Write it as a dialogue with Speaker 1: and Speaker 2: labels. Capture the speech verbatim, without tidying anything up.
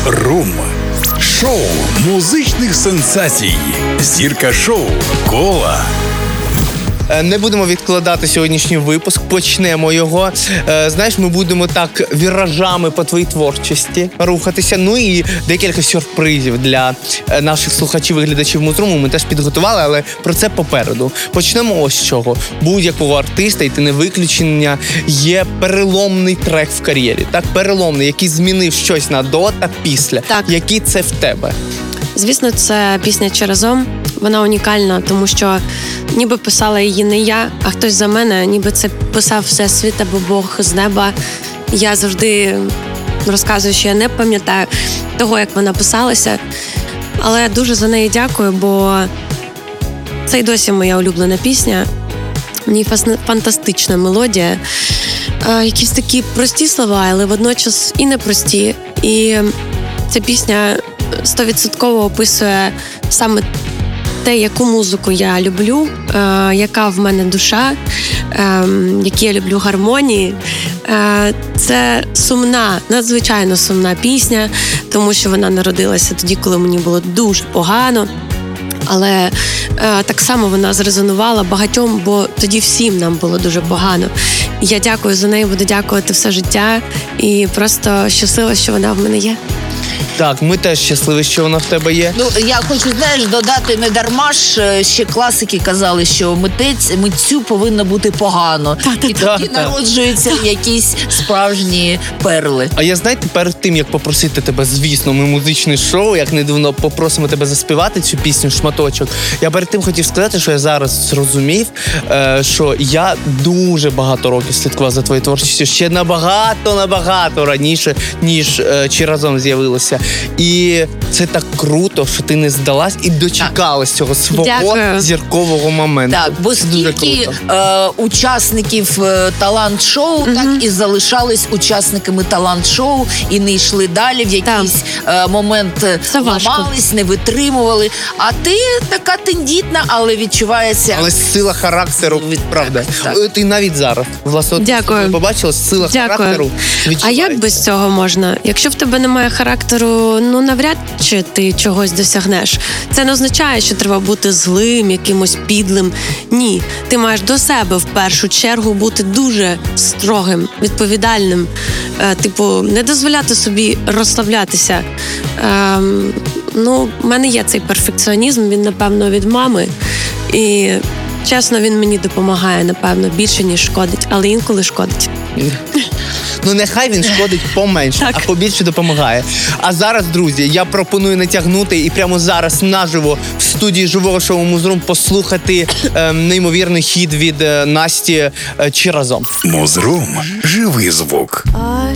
Speaker 1: Муз-рум. Шоу музичних сенсацій. Зірка шоу Кола.
Speaker 2: Не будемо відкладати сьогоднішній випуск, почнемо його. Знаєш, ми будемо так віражами по твоїй творчості рухатися. Ну і декілька сюрпризів для наших слухачів і глядачів Муз-руму ми теж підготували, але про це попереду. Почнемо ось з чого. Будь-якого артиста, і ти не виключення, є переломний трек в кар'єрі. Так, переломний, який змінив щось на до та після.
Speaker 3: Так.
Speaker 2: Який це в тебе?
Speaker 3: Звісно, це пісня «Чи разом». Вона унікальна, тому що ніби писала її не я, а хтось за мене, ніби це писав Всесвіт або Бог з неба. Я завжди розказую, що я не пам'ятаю того, як вона писалася, але дуже за неї дякую, бо це й досі моя улюблена пісня. В ній фантастична мелодія, якісь такі прості слова, але водночас і непрості. І ця пісня стовідсотково описує саме те, яку музику я люблю, е, яка в мене душа, е, які я люблю гармонії. Е, це сумна, надзвичайно сумна пісня, тому що вона народилася тоді, коли мені було дуже погано. Але е, так само вона зрезонувала багатьом, бо тоді всім нам було дуже погано. Я дякую за неї, буду дякувати все життя і просто щаслива, що вона в мене є.
Speaker 2: Так, ми теж щасливі, що вона в тебе є.
Speaker 4: Ну, я хочу, знаєш, додати, не дарма ж ще класики казали, що митець, митцю повинно бути погано.
Speaker 3: Та-та-та.
Speaker 4: І тоді
Speaker 2: Та-та.
Speaker 4: народжуються якісь справжні перли.
Speaker 2: А я, знаєте, перед тим, як попросити тебе, звісно, ми музичне шоу, як не дивно, попросимо тебе заспівати цю пісню «Шматочок», я перед тим хотів сказати, що я зараз зрозумів, е, що я дуже багато років слідкував за твоєю творчістю, ще набагато-набагато раніше, ніж е, «Чи разом» з'явилося. І це так круто, що ти не здалась і дочекалась цього свого
Speaker 3: Дякую.
Speaker 2: зіркового моменту.
Speaker 4: Так, бо
Speaker 2: Це дуже
Speaker 4: скільки
Speaker 2: круто.
Speaker 4: е, учасників е, талант-шоу, так і залишались учасниками талант-шоу і не йшли далі, в якийсь е, момент
Speaker 3: Це важко.
Speaker 4: ламались, не витримували. А ти така тендітна, але відчувається...
Speaker 2: Але сила характеру,
Speaker 4: Від-
Speaker 2: правда.
Speaker 4: так.
Speaker 2: От і навіть зараз. Власне, от
Speaker 3: Дякую.
Speaker 2: ти побачила, сила
Speaker 3: Дякую.
Speaker 2: характеру
Speaker 3: А
Speaker 2: відчувається.
Speaker 3: як без цього можна? Якщо в тебе немає характеру, ну навряд чи ти чогось досягнеш. Це не означає, що треба бути злим, якимось підлим. Ні, ти маєш до себе в першу чергу бути дуже строгим, відповідальним. Е, типу, не дозволяти собі розслаблятися. Е, ну, в мене є цей перфекціонізм, він, напевно, від мами. І, чесно, він мені допомагає, напевно, більше, ніж шкодить. Але інколи шкодить.
Speaker 2: Ну, нехай він шкодить поменше,
Speaker 3: Так.
Speaker 2: а побільше допомагає. А зараз, друзі, я пропоную не тягнути і прямо зараз наживо в студії живого шоу Муз-рум послухати е, неймовірний хіт від е, Насті е, «Чи разом».
Speaker 1: Муз-рум. Живий звук.